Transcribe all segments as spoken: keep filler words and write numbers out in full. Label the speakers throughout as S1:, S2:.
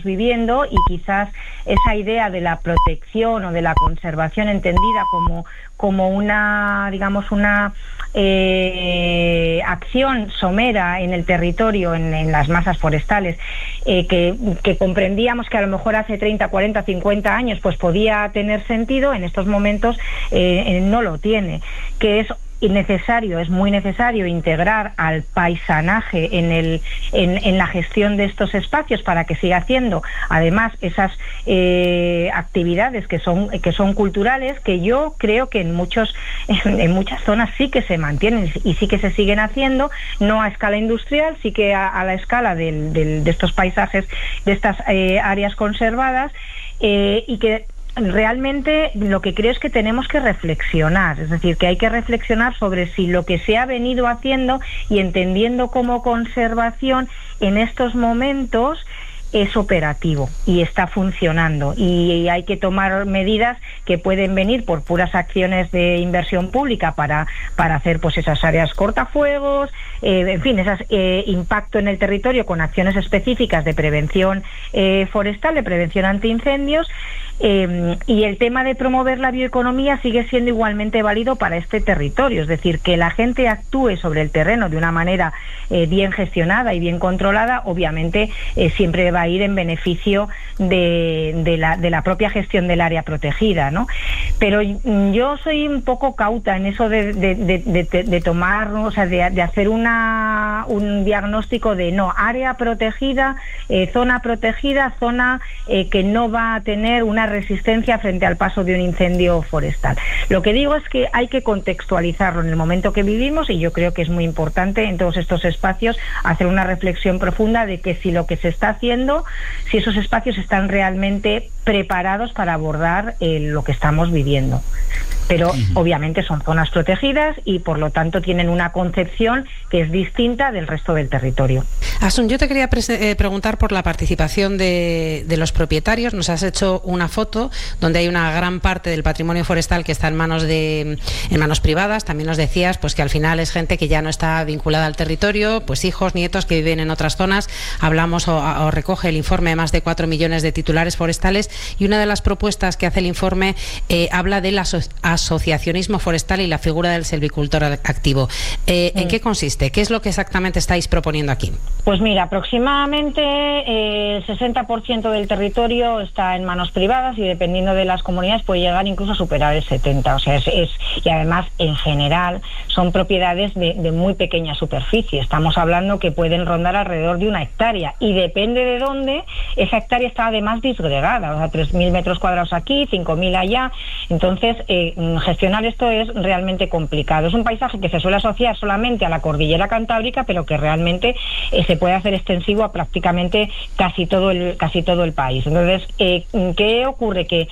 S1: viviendo, y quizás esa idea de la protección o de la conservación entendida como, como una, digamos, una eh, acción somera en el territorio, en, en las masas forestales, eh, que, que comprendíamos que a lo mejor hace treinta, cuarenta, cincuenta años pues podía tener sentido, en estos momentos eh, no lo tiene, que es necesario, es muy necesario integrar al paisanaje en, el, en, en la gestión de estos espacios para que siga haciendo además esas eh, actividades que son, que son culturales, que yo creo que en, muchos, en, en muchas zonas sí que se mantienen y sí que se siguen haciendo, no a escala industrial, sí que a, a la escala del, del, de estos paisajes, de estas eh, áreas conservadas, eh, y que realmente lo que creo es que tenemos que reflexionar, es decir, que hay que reflexionar sobre si lo que se ha venido haciendo y entendiendo como conservación en estos momentos es operativo y está funcionando, y hay que tomar medidas que pueden venir por puras acciones de inversión pública para, para hacer pues esas áreas cortafuegos, eh, en fin, esas eh, impacto en el territorio con acciones específicas de prevención eh, forestal, de prevención antiincendios. Eh, y el tema de promover la bioeconomía sigue siendo igualmente válido para este territorio, es decir, que la gente actúe sobre el terreno de una manera eh, bien gestionada y bien controlada, obviamente eh, siempre va a ir en beneficio de, de, la, de la propia gestión del área protegida, ¿no? Pero yo soy un poco cauta en eso de, de, de, de, de tomar, o sea, de, de hacer una, un diagnóstico de no, área protegida, eh, zona protegida, zona eh, que no va a tener una resistencia frente al paso de un incendio forestal. Lo que digo es que hay que contextualizarlo en el momento que vivimos, y yo creo que es muy importante en todos estos espacios hacer una reflexión profunda de que si lo que se está haciendo, si esos espacios están realmente preparados para abordar eh, lo que estamos viviendo. Pero uh-huh. obviamente son zonas protegidas y por lo tanto tienen una concepción que es distinta del resto del territorio.
S2: Asun, yo te quería pre- eh, preguntar por la participación de, de los propietarios. Nos has hecho una foto donde hay una gran parte del patrimonio forestal que está en manos de en manos privadas. También nos decías pues que al final es gente que ya no está vinculada al territorio, pues hijos, nietos que viven en otras zonas. Hablamos o, o recoge el informe de más de cuatro millones de titulares forestales, y una de las propuestas que hace el informe eh, habla del aso- asociacionismo forestal y la figura del silvicultor activo. Eh, ¿En qué consiste? ¿Qué es lo que exactamente estáis proponiendo aquí?
S1: Pues mira, aproximadamente eh, el sesenta por ciento del territorio está en manos privadas, y dependiendo de las comunidades puede llegar incluso a superar el setenta por ciento. O sea, es, es y además en general son propiedades de, de muy pequeña superficie. Estamos hablando que pueden rondar alrededor de una hectárea, y depende de dónde, esa hectárea está además disgregada, o sea, tres mil metros cuadrados aquí, cinco mil allá. Entonces, eh, gestionar esto es realmente complicado. Es un paisaje que se suele asociar solamente a la cordillera cantábrica, pero que realmente eh, se puede hacer extensivo a prácticamente casi todo el casi todo el país. Entonces, eh, ¿qué ocurre? Que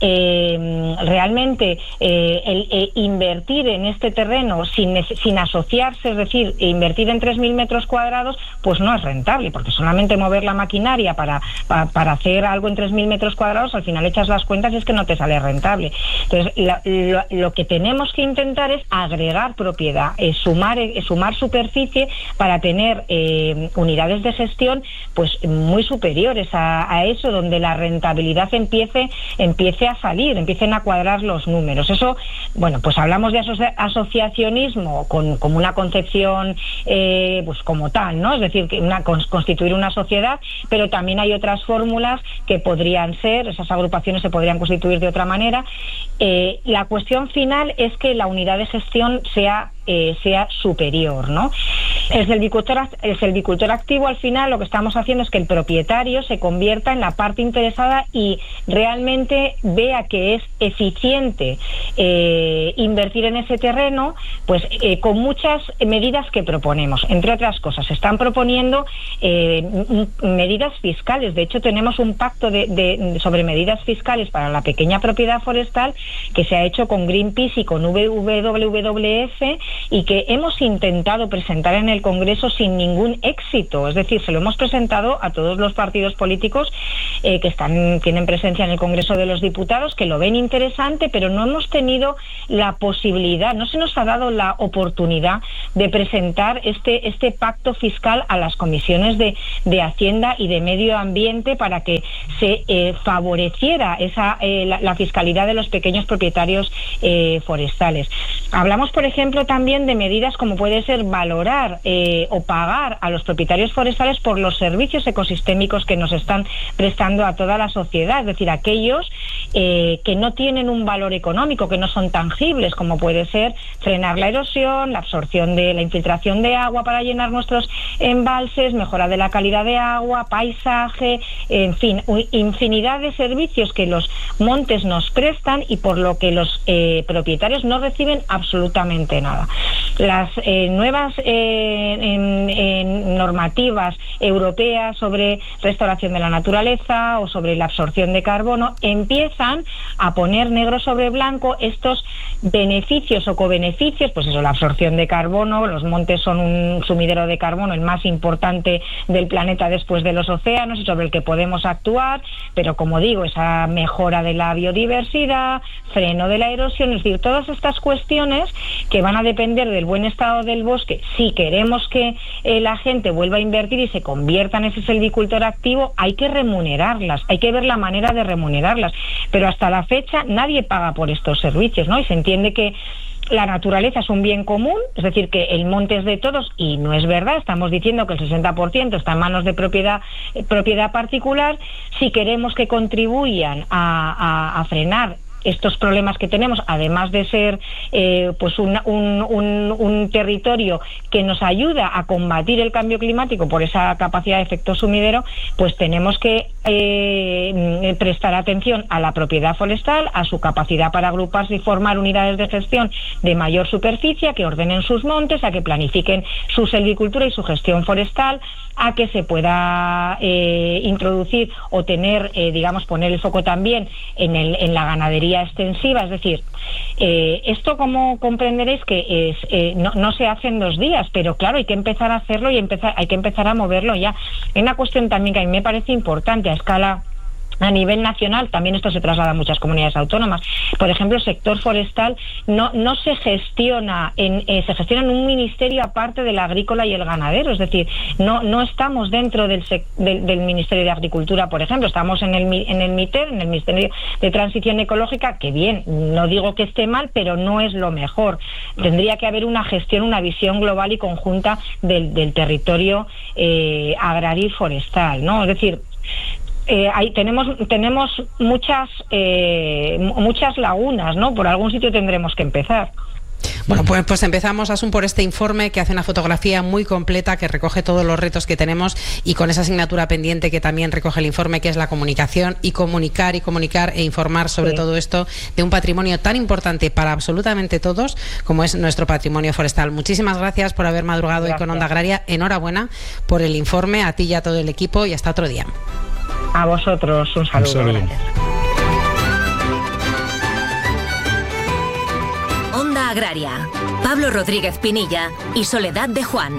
S1: eh, realmente eh, el eh, invertir en este terreno sin, sin asociarse, es decir, invertir en tres mil metros cuadrados, pues no es rentable, porque solamente mover la maquinaria para, para, para hacer algo en tres mil metros cuadrados, al final echas las cuentas y es que no te sale rentable. Entonces, la, lo, lo que tenemos que intentar es agregar propiedad, eh, sumar, eh, sumar superficie para tener eh, unidades de gestión pues muy superiores a, a eso, donde la rentabilidad empiece, empiece a salir, empiecen a cuadrar los números. Eso, bueno, pues hablamos de asoci- asociacionismo con, como una concepción eh, pues como tal, ¿no? Es decir, que una, constituir una sociedad, pero también hay otras fórmulas que podrían ser, esas agrupaciones se podrían constituir de otra manera. Eh, la cuestión final es que la unidad de gestión sea Eh, sea superior, ¿no? El silvicultor, el silvicultor activo, al final lo que estamos haciendo es que el propietario se convierta en la parte interesada y realmente vea que es eficiente eh, invertir en ese terreno, pues eh, con muchas medidas que proponemos. Entre otras cosas, se están proponiendo eh, m- medidas fiscales. De hecho, tenemos un pacto de, de, sobre medidas fiscales para la pequeña propiedad forestal que se ha hecho con Greenpeace y con W W F, y que hemos intentado presentar en el el Congreso sin ningún éxito. Es decir, se lo hemos presentado a todos los partidos políticos eh, que están tienen presencia en el Congreso de los Diputados, que lo ven interesante, pero no hemos tenido la posibilidad, no se nos ha dado la oportunidad de presentar este, este pacto fiscal a las comisiones de, de Hacienda y de Medio Ambiente para que se eh, favoreciera esa, eh, la, la fiscalidad de los pequeños propietarios eh, forestales. Hablamos, por ejemplo, también de medidas como puede ser valorar eh, o pagar a los propietarios forestales por los servicios ecosistémicos que nos están prestando a toda la sociedad, es decir, aquellos eh, que no tienen un valor económico, que no son tangibles, como puede ser frenar la erosión, la absorción de la infiltración de agua para llenar nuestros embalses, mejora de la calidad de agua, paisaje, en fin, infinidad de servicios que los montes nos prestan y por lo que los eh, propietarios no reciben absolutamente nada. Las eh, nuevas eh, en, en normativas europeas sobre restauración de la naturaleza o sobre la absorción de carbono empiezan a poner negro sobre blanco estos beneficios o cobeneficios, pues eso, la absorción de carbono. Los montes son un sumidero de carbono, el más importante del planeta después de los océanos y sobre el que podemos actuar, pero como digo, esa mejora de la biodiversidad, freno de la erosión, es decir, todas estas cuestiones que van a depender del buen estado del bosque. Si queremos que eh, la gente vuelva a invertir y se convierta en ese silvicultor activo, hay que remunerarlas, hay que ver la manera de remunerarlas, pero hasta la fecha nadie paga por estos servicios, ¿no? Y se entiende que la naturaleza es un bien común, es decir, que el monte es de todos, y no es verdad. Estamos diciendo que el sesenta por ciento está en manos de propiedad, eh, propiedad particular. Si queremos que contribuyan a, a, a frenar estos problemas que tenemos, además de ser eh, pues un, un, un, un territorio que nos ayuda a combatir el cambio climático por esa capacidad de efecto sumidero, pues tenemos que eh, prestar atención a la propiedad forestal, a su capacidad para agruparse y formar unidades de gestión de mayor superficie, a que ordenen sus montes, a que planifiquen su silvicultura y su gestión forestal, a que se pueda eh, introducir o tener, eh, digamos, poner el foco también en, el, en la ganadería extensiva. Es decir, eh, esto, como comprenderéis, que es, eh, no, no se hace en dos días, pero claro, hay que empezar a hacerlo y empezar, hay que empezar a moverlo ya. Hay una cuestión también que a mí me parece importante a escala a nivel nacional, también esto se traslada a muchas comunidades autónomas. Por ejemplo, el sector forestal no no se gestiona en eh, se gestiona en un ministerio aparte del agrícola y el ganadero, es decir, no no estamos dentro del sec, del, del Ministerio de Agricultura, por ejemplo, estamos en el en el MITER, en el Ministerio de Transición Ecológica, que bien, no digo que esté mal, pero no es lo mejor. Tendría que haber una gestión, una visión global y conjunta del, del territorio eh, agrario y forestal, ¿no? Es decir, Eh, ahí tenemos tenemos muchas eh, muchas lagunas, ¿no? Por algún sitio tendremos que empezar.
S2: Bueno, pues, pues empezamos, Asun, por este informe que hace una fotografía muy completa, que recoge todos los retos que tenemos, y con esa asignatura pendiente que también recoge el informe, que es la comunicación, y comunicar y comunicar e informar sobre sí. todo esto de un patrimonio tan importante para absolutamente todos como es nuestro patrimonio forestal. Muchísimas gracias por haber madrugado hoy con Onda Agraria. Enhorabuena por el informe, a ti y a todo el equipo, y hasta otro día.
S1: A vosotros, un saludo. Un saludo.
S3: Onda Agraria, Pablo Rodríguez Pinilla y Soledad de Juan.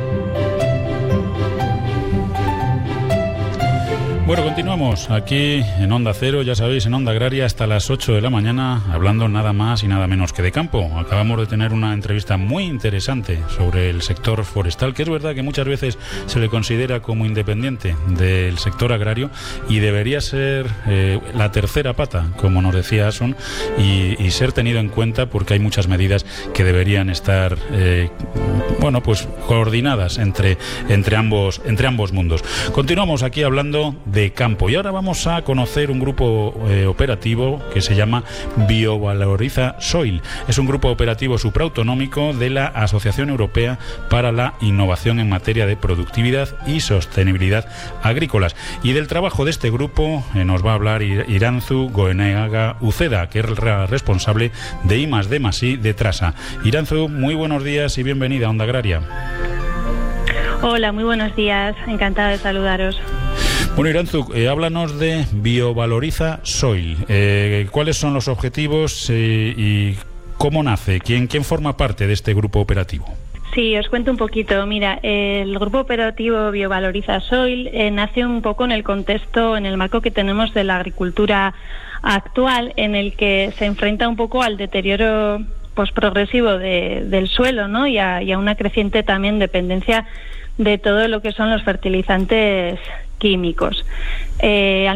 S4: Bueno, continuamos aquí en Onda Cero, ya sabéis, en Onda Agraria, hasta las ocho de la mañana, hablando nada más y nada menos que de campo. Acabamos de tener una entrevista muy interesante sobre el sector forestal, que es verdad que muchas veces se le considera como independiente del sector agrario y debería ser eh, la tercera pata, como nos decía Asun, y, y ser tenido en cuenta, porque hay muchas medidas que deberían estar eh, bueno, pues coordinadas entre, entre, ambos, entre ambos mundos. Continuamos aquí hablando de de campo. Y ahora vamos a conocer un grupo eh, operativo que se llama Biovaloriza Soil. Es un grupo operativo supraautonómico de la Asociación Europea para la Innovación en materia de productividad y sostenibilidad agrícolas. Y del trabajo de este grupo eh, nos va a hablar Irantzu Goenaga Uceda, que es la responsable de I más D más I de Trasa. Irantzu, muy buenos días y bienvenida a Onda Agraria.
S5: Hola, muy buenos días. Encantada de saludaros.
S4: Bueno, Irantzu, eh, háblanos de Biovaloriza Soil. Eh, ¿Cuáles son los objetivos eh, y cómo nace? ¿Quién, ¿Quién forma parte de este grupo operativo?
S5: Sí, os cuento un poquito. Mira, el Grupo Operativo Biovaloriza Soil eh, nace un poco en el contexto, en el marco que tenemos de la agricultura actual, en el que se enfrenta un poco al deterioro pues progresivo de, del suelo, ¿no? Y a, y a una creciente también dependencia de todo lo que son los fertilizantes químicos. Eh,